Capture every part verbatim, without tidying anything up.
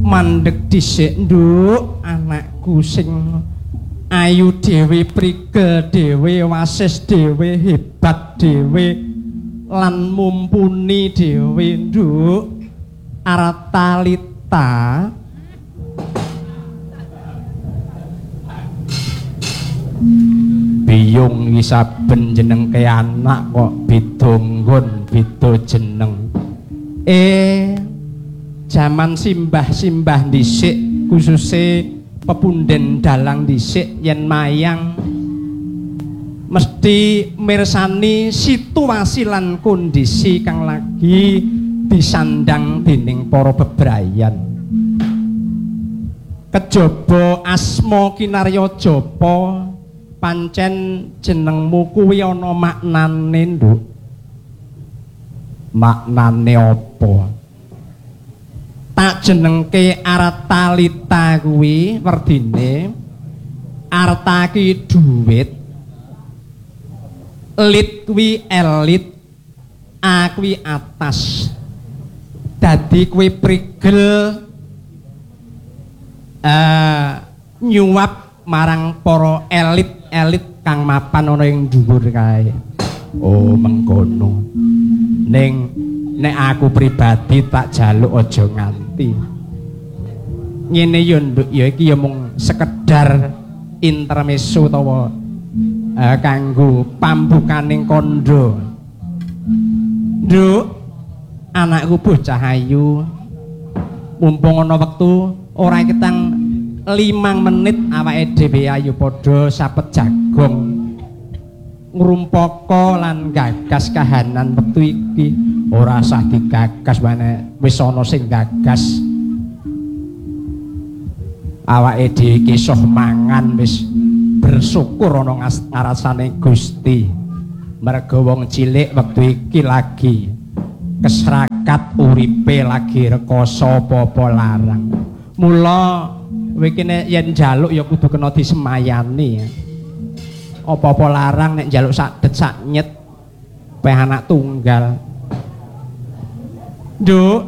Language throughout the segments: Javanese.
mandeg dhisik nduk anakku sing ayu dhewe prigel dhewe wasis dhewe hebat dhewe lan mumpuni dhewe nduk Artalita biyung iki saben jenengke anak kok beda nggon beda jeneng eh jaman simbah-simbah dhisik khususé pepunden dalang dhisik yen mayang mesti mirsani situasi lan kondisi kang lagi disandang dening para bebrayan kejaba asma kinarya japa pancen jenengmu kuwi ana maknane nduk maknane apa tak jenengke Artalita kuwi werdine arta ki dhuwit lit kuwi elit a kuwi atas dadi kuwi prigel uh, nyuwap marang para elit-elit kang mapan ana ing dhuwur kae oh mengkono ning nek aku pribadi tak jaluk aja nganti ngene yo nduk ya iki ya mung sekedar intermezzo utawa uh, kanggo pambukaning kandha nduk anakku bocah ayu mumpung ana wektu ora ketang limang menit awake dhewe ayu padha sapet jagong ngrumpaka lan gagas kahanan wektu iki ora usah digagas maneh wis ana sing gagas awake dhewe kisah mangan wis bersyukur ana ngarasane Gusti merga wong cilik wektu iki lagi keserakat uripe lagi rekoso apa-apa larang mula kowe kene yen njaluk ya kudu kena disemayani apa-apa larang nek njaluk sak det sak nyet peh anak tunggal nduk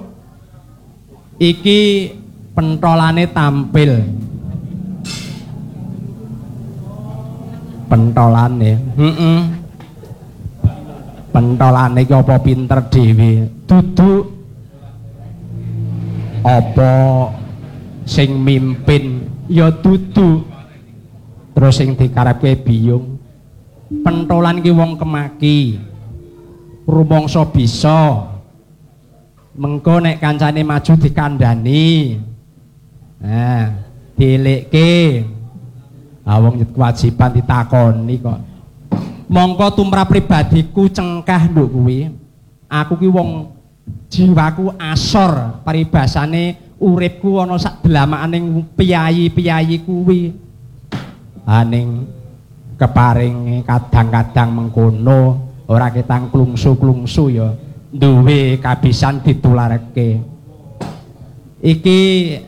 iki pentolane tampil pentolane heeh pentolane iki apa pinter dhewe dudu apa sing mimpin ya dudu terus sing dikarepke biyung pentolan ki wong kemaki rumangsa bisa mengko nek kancane maju dikandhani nah dilekke ah wong kewajiban ditakoni kok mongko tumrap pribadiku cengkah nduk kuwi aku ki wong jiwaku asor paribasane uripku ana sak delamakaning piyayi-piyayi kuwi aning keparing kadang-kadang mengkono ora ketang klungsu-klungsu ya duwe kabisan ditularke iki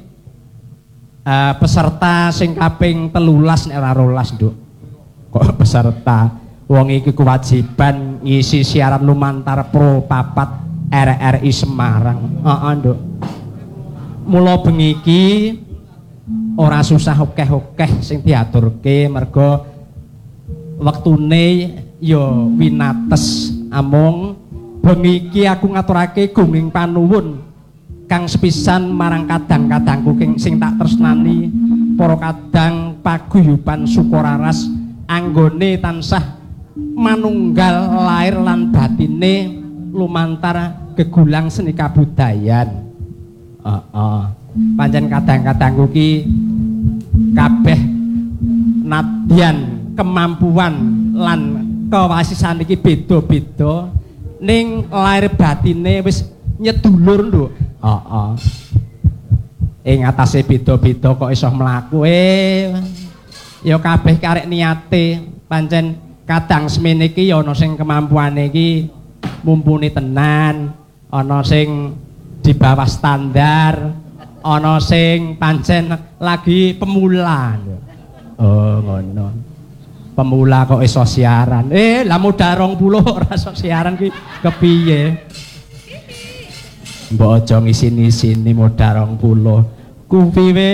uh, peserta sing kaping telulas nek ora rolas nduk kok peserta wong iki kewajiban ngisi siaran lumantar pro papat R R I Semarang heeh nduk mula bengi iki ora susah okeh-okeh sing diaturke merga wektune ya winates amung bengi iki aku ngaturake gunging panuwun kang sepisan marang kadang-kadangku sing tak tresnani para kadang paguyuban Sukoraras anggone tansah manunggal lair lan batine lumantar gegulang seni kabudayan heeh uh, uh. pancen kadang-kadangku ki kabeh nadyan kemampuan lan kewasisan iki beda-beda ning lair batine wis nyedulur lho heeh ing atase beda-beda kok iso mlaku eh ya kabeh karek niate pancen kadang semene iki ya ana sing kemampuane iki mumpuni tenan ana sing di bawah standar ana sing pancen lagi pemula oh ngono pemula kok iso siaran eh lah modal rong puluh ora iso siaran ki kepiye mbok aja ngisini-isini modal rong puluh kuwi we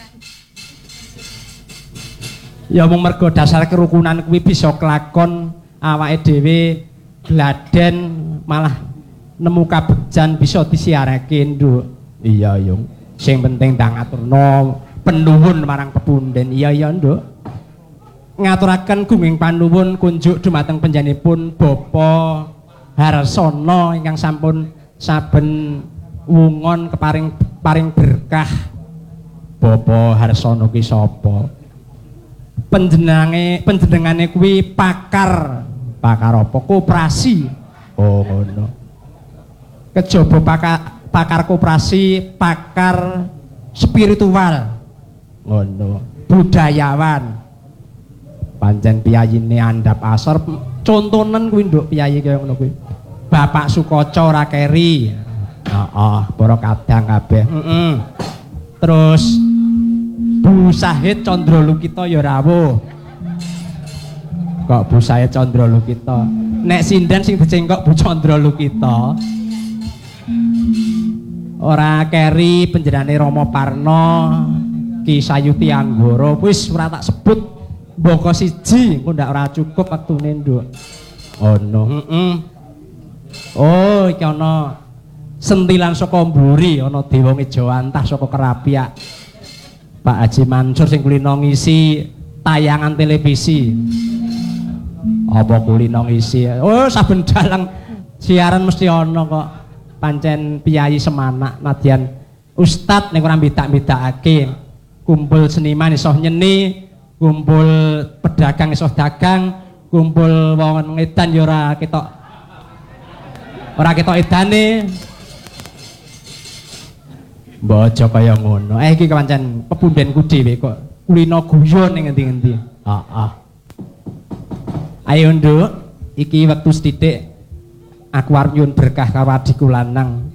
ya mung mergo dasar kerukunan kuwi bisa kelakon awake dhewe gladen malah nemu kabegjan bisa disiarake nduk. Iya yung sing penting tak ngaturno penuwun marang pepunden. Iya iya nduk ngaturaken gunging panuwun kunjuk dumateng panjenenganipun Bapa Harsono ingkang sampun saben wungon keparing paring berkah. Bapa Harsono ki sapa? Panjenengane panjenengane kuwi pakar pakar apa? Koperasi. Oh ngono. Kejaba pakar pakar koperasi, pakar spiritual. Ngono. Budayawan. Pancen piyayine andhap asor contonen kuwi nduk piyayi kaya ngono kuwi. Bapak Sukoco ora keri. Heeh, para kadang kabeh. Heeh. Terus Bu Sahid Candralukita ya rawuh. Kok Bu Sahid Candralukita. Nek sinden sing dicengkok Bu Candralukita. Ora keri panjenengane Rama Parna, Ki Sayuti Anggara. Wis ora tak sebut mboko siji, engko ndak ora cukup wektune nduk. Ono, heeh. Oh, iki ana sentilan saka mburi, ana Dewa Ngejawantah saka Kerapiak. Pak Haji Mansur sing kulino ngisi tayangan televisi. Apa kulino ngisi? Oh, saben dalang siaran mesti ana kok. Pancen piyayi semanak nadyan ustad nek ora bidak-bidakake. Kumpul seniman iso nyeni, kumpul pedagang iso dagang, kumpul wong ngedan ya ora ketok ora ketok edane. Mbok aja kaya ngono. Eh iki pancen pepundhenku dhewe kok kulino guyon ning endi-endi. Heeh. Ayo nduk, iki wektu sithik aku arep nyuwun berkah karo adikku lanang.